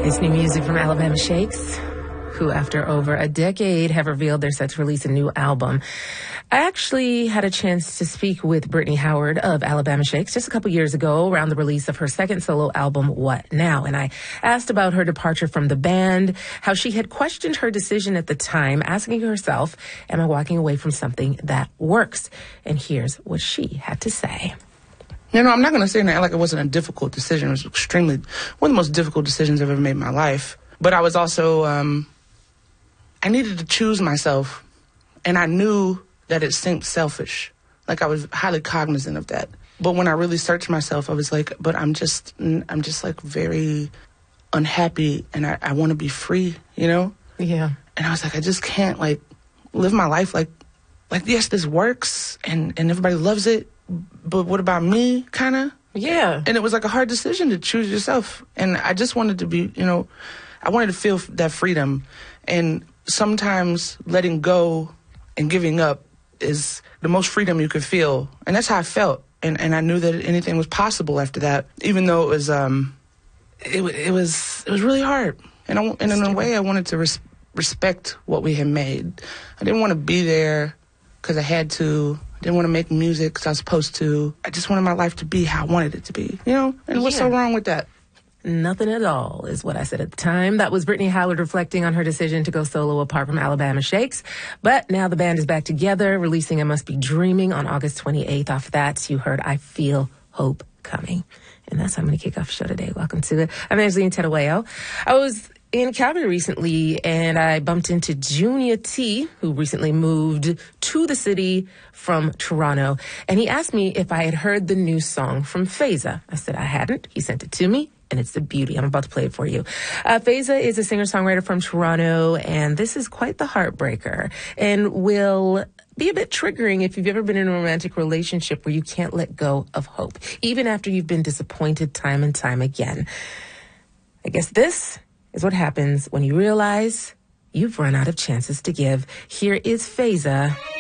It's new music from Alabama Shakes, who after over a decade have revealed they're set to release a new album. I actually had a chance to speak with Brittany Howard of Alabama Shakes just a couple years ago around the release of her second solo album, What Now? And I asked about her departure from the band, how she had questioned her decision at the time, asking herself, am I walking away from something that works? And here's what she had to say. You know, I'm not going to say that like it wasn't a difficult decision. It was extremely, one of the most difficult decisions I've ever made in my life. But I was also, I needed to choose myself. And I knew that it seemed selfish. Like I was highly cognizant of that. But when I really searched myself, I was like, but I'm just like very unhappy and I want to be free, you know? Yeah. And I was like, I just can't like live my life like yes, this works and everybody loves it. But what about me, kind of? Yeah. And it was like a hard decision to choose yourself. And I just wanted to be, you know, I wanted to feel that freedom. And sometimes letting go and giving up is the most freedom you could feel. And that's how I felt. And I knew that anything was possible after that, even though it was really hard. And in a way, I wanted to respect what we had made. I didn't want to be there because I had to. I didn't want to make music because I was supposed to. I just wanted my life to be how I wanted it to be, you know? And what's so wrong with that? Nothing at all is what I said at the time. That was Brittany Howard reflecting on her decision to go solo apart from Alabama Shakes. But now the band is back together, releasing I Must Be Dreaming on August 28th. Off that, you heard I Feel Hope Coming. And that's how I'm going to kick off the show today. Welcome to it. I'm Angeline Tedoeo. I was in Calgary recently, and I bumped into Junior T, who recently moved to the city from Toronto. And he asked me if I had heard the new song from Feza. I said I hadn't. He sent it to me, and it's the beauty. I'm about to play it for you. Feza is a singer-songwriter from Toronto, and this is quite the heartbreaker and will be a bit triggering if you've ever been in a romantic relationship where you can't let go of hope, even after you've been disappointed time and time again. I guess this is what happens when you realize you've run out of chances to give. Here is Feza